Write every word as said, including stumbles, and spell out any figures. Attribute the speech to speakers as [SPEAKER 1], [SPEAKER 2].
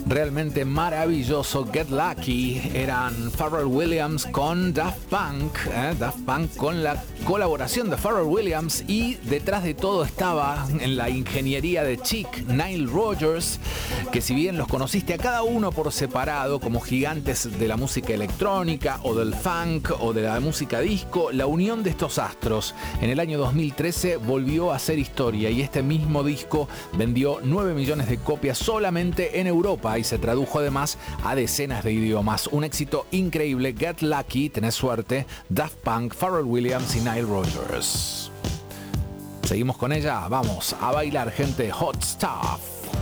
[SPEAKER 1] Realmente maravilloso. Get Lucky. Eran Pharrell Williams con Daft Punk. ¿eh? Daft Punk con la colaboración de Pharrell Williams. Y detrás de todo estaba en la ingeniería de Chic, Nile Rodgers, que si bien los conociste a cada uno por separado como gigantes de la música electrónica o del funk o de la música disco, la unión de estos astros en el año dos mil trece volvió a hacer historia, y este mismo disco vendió nueve millones de copias solamente en Europa y se tradujo además a decenas de idiomas. Un éxito increíble. Get Lucky, tenés suerte. Daft Punk, Pharrell Williams y Nile Rodgers. Seguimos con ella. Vamos a bailar, gente. Hot Stuff.